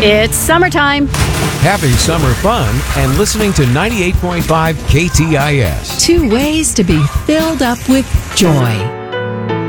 It's summertime. Having summer fun and listening to 98.5 KTIS. Two ways to be filled up with joy.